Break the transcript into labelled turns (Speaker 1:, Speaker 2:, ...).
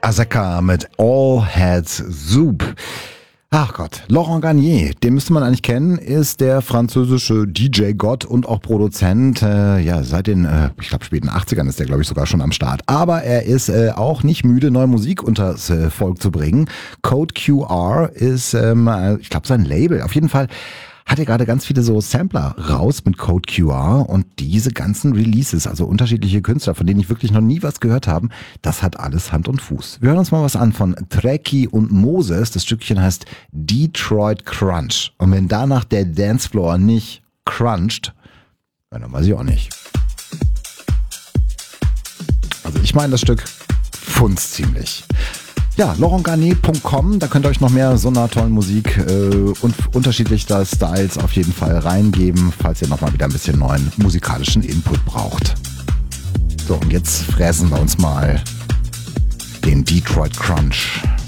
Speaker 1: Azeka mit All Heads Soup. Ach Gott, Laurent Garnier, den müsste man eigentlich kennen, ist der französische DJ-Gott und auch Produzent. Seit den, ich glaube, späten 80ern ist der, glaube ich, sogar schon am Start. Aber er ist auch nicht müde, neue Musik unters Volk zu bringen. Code QR ist, ich glaube, sein Label. Auf jeden Fall hat er gerade ganz viele so Sampler raus mit Code QR und diese ganzen Releases, also unterschiedliche Künstler, von denen ich wirklich noch nie was gehört habe, das hat alles Hand und Fuß. Wir hören uns mal was an von Treki und Moses. Das Stückchen heißt Detroit Crunch. Und wenn danach der Dancefloor nicht cruncht, dann weiß ich auch nicht. Also ich meine, das Stück funzt ziemlich. Ja, laurentgarnier.com, da könnt ihr euch noch mehr so einer tollen Musik und unterschiedlicher Styles auf jeden Fall reingeben, falls ihr nochmal wieder ein bisschen neuen musikalischen Input braucht. So, und jetzt fräsen wir uns mal den Detroit Crunch.